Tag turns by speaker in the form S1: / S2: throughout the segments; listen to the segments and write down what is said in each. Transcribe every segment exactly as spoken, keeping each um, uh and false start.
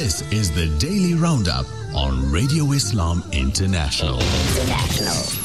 S1: This is the Daily Roundup on Radio Islam International.
S2: International.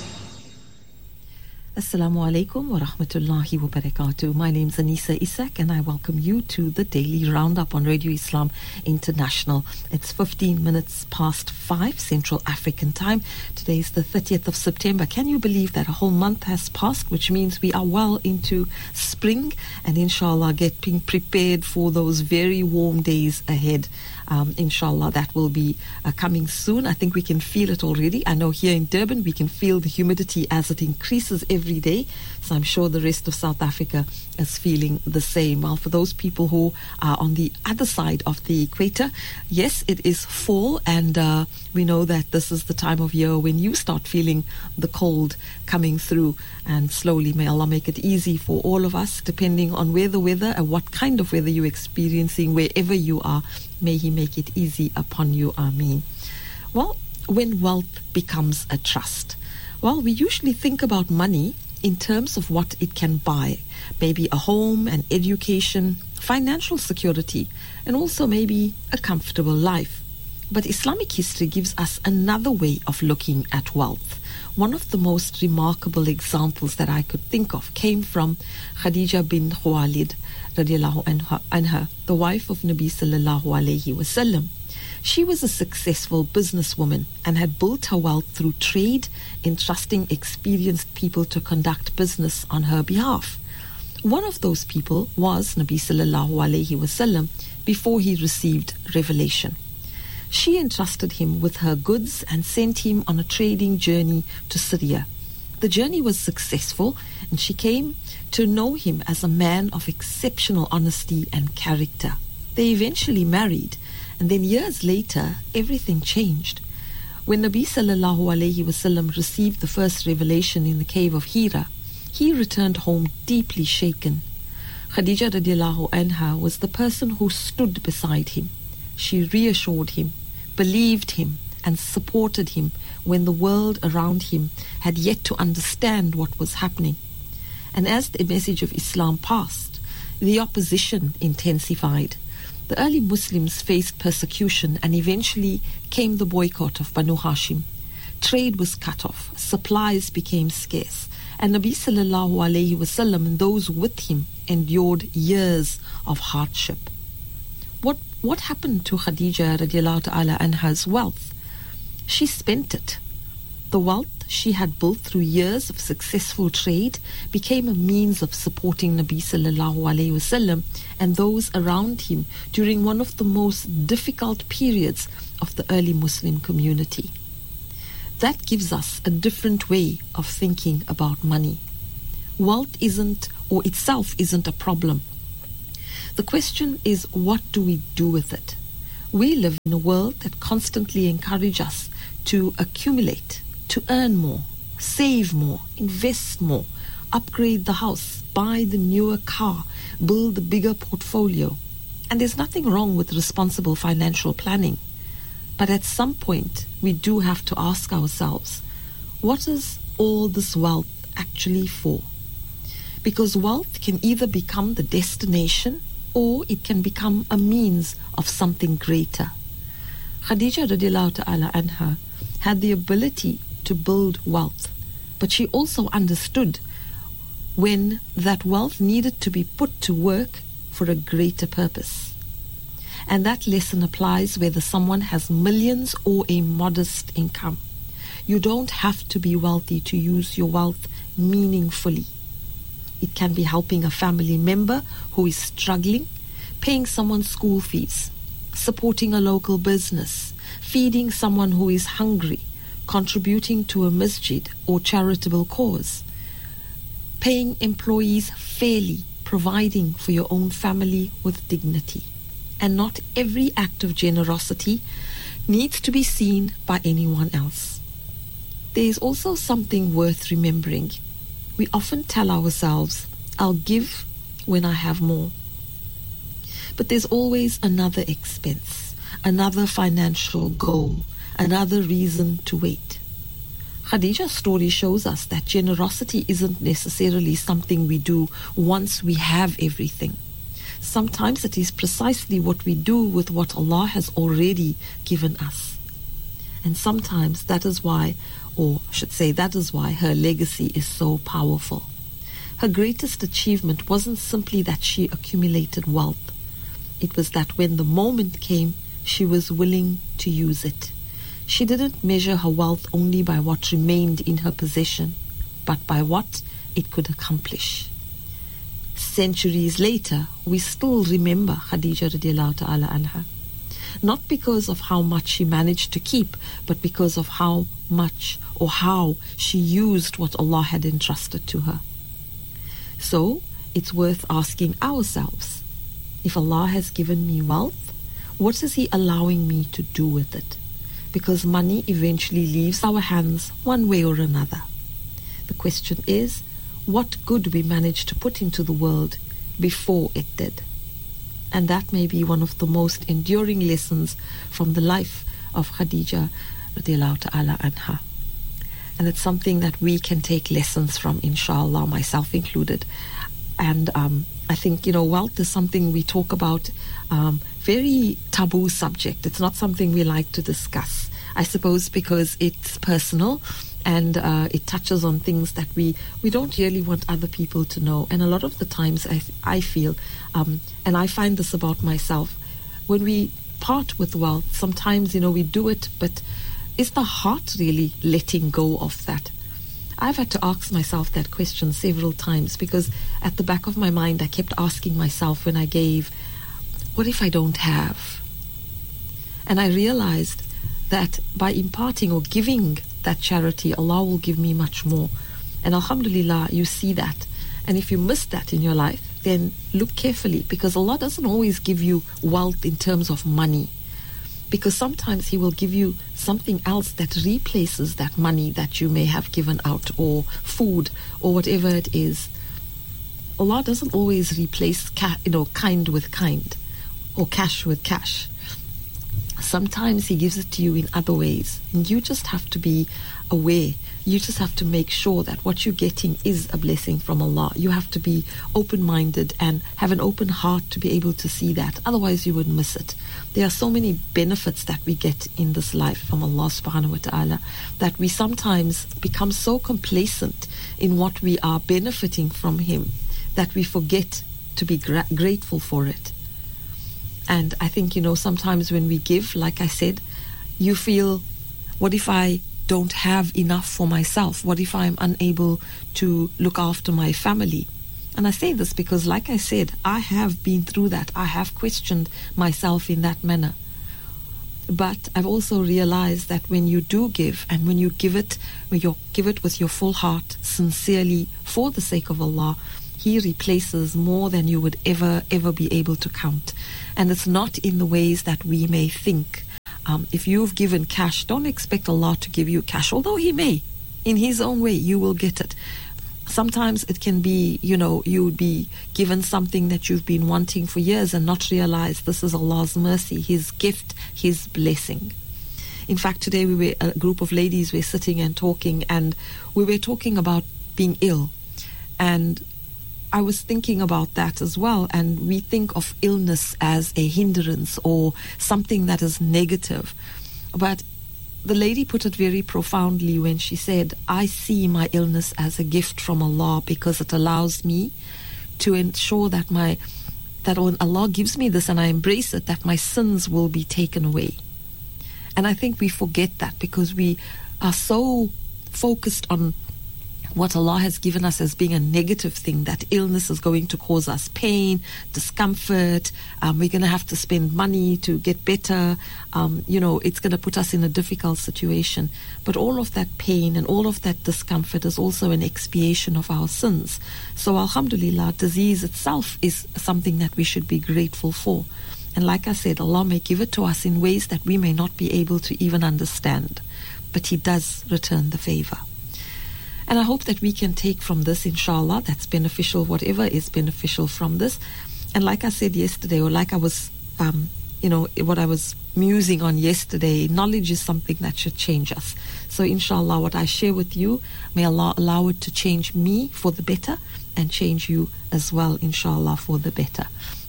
S3: Assalamu alaikum wa rahmatullahi wa barakatuh. My name is Anisa Isak and I welcome you to the Daily Roundup on Radio Islam International. It's fifteen minutes past five Central African time. Today is the thirtieth of September. Can you believe that a whole month has passed, which means we are well into spring and inshallah getting prepared for those very warm days ahead. Um, inshallah, that will be uh, coming soon. I think we can feel it already. I know here in Durban, we can feel the humidity as it increases every day. So I'm sure the rest of South Africa is feeling the same. Well, for those people who are on the other side of the equator, yes, it is fall. And uh, we know that this is the time of year when you start feeling the cold coming through. And slowly, may Allah make it easy for all of us, depending on where the weather and what kind of weather you're experiencing, wherever you are. May He make it easy upon you. Ameen. Well, when wealth becomes a trust, well, we usually think about money in terms of what it can buy. Maybe a home, an education, financial security, and also maybe a comfortable life. But Islamic history gives us another way of looking at wealth. One of the most remarkable examples that I could think of came from Khadija bint Khuwailid radiallahu anha, anha, the wife of Nabi sallallahu alayhi wasallam. She was a successful businesswoman and had built her wealth through trade, entrusting experienced people to conduct business on her behalf. One of those people was Nabi sallallahu alayhi wasallam before he received revelation. She entrusted him with her goods and sent him on a trading journey to Syria. The journey was successful and she came to know him as a man of exceptional honesty and character. They eventually married, and then years later, everything changed. When Nabi sallallahu alayhi wasallam received the first revelation in the cave of Hira, he returned home deeply shaken. Khadija radiallahu anha was the person who stood beside him. She reassured him, believed him, and supported him when the world around him had yet to understand what was happening. And as the message of Islam passed, the opposition intensified. The early Muslims faced persecution and eventually came the boycott of Banu Hashim. Trade was cut off, supplies became scarce, and Nabi sallallahu alayhi wasallam and those with him endured years of hardship. What what happened to Khadija radiallahu ta'ala anha's wealth? She spent it. The wealth she had built through years of successful trade became a means of supporting Nabi sallallahu alayhi wasallam and those around him during one of the most difficult periods of the early Muslim community. That gives us a different way of thinking about money. Wealth isn't, or itself isn't a problem. The question is, what do we do with it? We live in a world that constantly encourages us to accumulate, to earn more, save more, invest more, upgrade the house, buy the newer car, build the bigger portfolio. And there's nothing wrong with responsible financial planning. But at some point, we do have to ask ourselves, what is all this wealth actually for? Because wealth can either become the destination or it can become a means of something greater. Khadija radiallahu ta'ala anha had the ability to build wealth, but she also understood when that wealth needed to be put to work for a greater purpose. And that lesson applies whether someone has millions or a modest income. You don't have to be wealthy to use your wealth meaningfully. It can be helping a family member who is struggling, paying someone's school fees, supporting a local business, feeding someone who is hungry, contributing to a masjid or charitable cause, paying employees fairly, providing for your own family with dignity. And not every act of generosity needs to be seen by anyone else. There is also something worth remembering. We often tell ourselves, I'll give when I have more. But there's always another expense, another financial goal, another reason to wait. Khadija's story shows us that generosity isn't necessarily something we do once we have everything. sometimes it is precisely what we do with what Allah has already given us. And sometimes that is why, or I should say, that is why her legacy is so powerful. Her greatest achievement wasn't simply that she accumulated wealth. It was that when the moment came, she was willing to use it. She didn't measure her wealth only by what remained in her possession, but by what it could accomplish. Centuries later, we still remember Khadija radiallahu ta'ala anha. Not because of how much she managed to keep, but because of how much or how she used what Allah had entrusted to her. So, it's worth asking ourselves, if Allah has given me wealth, what is He allowing me to do with it? Because money eventually leaves our hands one way or another. The question is, what good we managed to put into the world before it did? And that may be one of the most enduring lessons from the life of Khadija radiallahu ta'ala anha. And it's something that we can take lessons from, inshallah, myself included. And um, I think, you know, wealth is something we talk about, um, very taboo subject. It's not something we like to discuss, I suppose, because it's personal and uh, it touches on things that we, we don't really want other people to know. And a lot of the times I, I feel, um, and I find this about myself, when we part with wealth, sometimes, you know, we do it, but is the heart really letting go of that? I've had to ask myself that question several times, because at the back of my mind I kept asking myself when I gave, what if I don't have? And I realized that by imparting or giving that charity, Allah will give me much more. And alhamdulillah, you see that. And if you miss that in your life, then look carefully, because Allah doesn't always give you wealth in terms of money. Because sometimes He will give you something else that replaces that money that you may have given out, or food, or whatever it is. Allah doesn't always replace ca- you know, kind with kind, or cash with cash. Sometimes He gives it to you in other ways, and you just have to be aware. You just have to make sure that what you're getting is a blessing from Allah. You have to be open-minded and have an open heart to be able to see that. Otherwise you would miss it. There are so many benefits that we get in this life from Allah subhanahu wa ta'ala that we sometimes become so complacent in what we are benefiting from Him that we forget to be gra- grateful for it. And I think, you know, sometimes when we give, like I said, you feel, what if I don't have enough for myself? What if I'm unable to look after my family? And I say this because, like I said, I have been through that. I have questioned myself in that manner. But I've also realized that when you do give, and when you give it, when you give it with your full heart, sincerely, for the sake of Allah, He replaces more than you would ever, ever be able to count. And it's not in the ways that we may think. Um, if you've given cash, don't expect Allah to give you cash, although He may. In His own way, you will get it. Sometimes it can be, you know, you would be given something that you've been wanting for years and not realize this is Allah's mercy, His gift, His blessing. In fact, today we were, a group of ladies were sitting and talking, and we were talking about being ill. And I was thinking about that as well, and we think of illness as a hindrance or something that is negative. But the lady put it very profoundly when she said, I see my illness as a gift from Allah, because it allows me to ensure that my that when Allah gives me this and I embrace it, that my sins will be taken away. And I think we forget that because we are so focused on what Allah has given us as being a negative thing, that illness is going to cause us pain, discomfort, um, we're going to have to spend money to get better, um, you know, it's going to put us in a difficult situation. But all of that pain and all of that discomfort is also an expiation of our sins. So alhamdulillah, disease itself is something that we should be grateful for. And like I said, Allah may give it to us in ways that we may not be able to even understand, but He does return the favor. And I hope that we can take from this, inshallah, that's beneficial, whatever is beneficial from this. And like I said yesterday, or like I was, um, you know, what I was musing on yesterday, knowledge is something that should change us. So inshallah, what I share with you, may Allah allow it to change me for the better and change you as well, inshallah, for the better.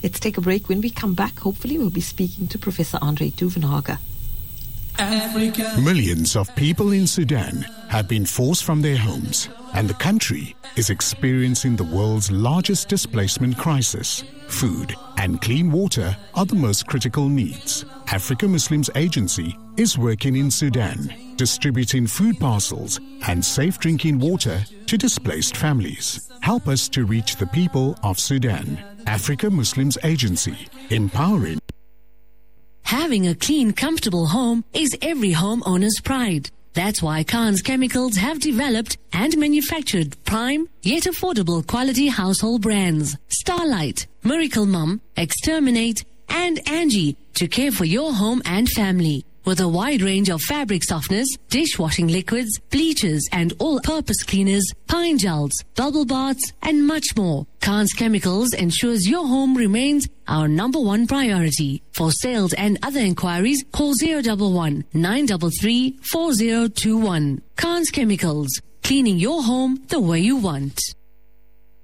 S3: Let's take a break. When we come back, hopefully we'll be speaking to Professor Andre Duvenhagen.
S2: Africa. Millions of people in Sudan have been forced from their homes, and the country is experiencing the world's largest displacement crisis. Food and clean water are the most critical needs. Africa Muslims Agency is working in Sudan, distributing food parcels and safe drinking water to displaced families. Help us to reach the people of Sudan. Africa Muslims Agency, empowering.
S4: Having a clean, comfortable home is every homeowner's pride. That's why Khan's Chemicals have developed and manufactured prime yet affordable quality household brands Starlight, Miracle Mum, Exterminate, and Angie to care for your home and family. With a wide range of fabric softeners, dishwashing liquids, bleachers, and all-purpose cleaners, pine gels, bubble baths, and much more, Khan's Chemicals ensures your home remains our number one priority. For sales and other inquiries, call zero one one, nine three three, four zero two one. Khan's Chemicals, cleaning your home the way you want.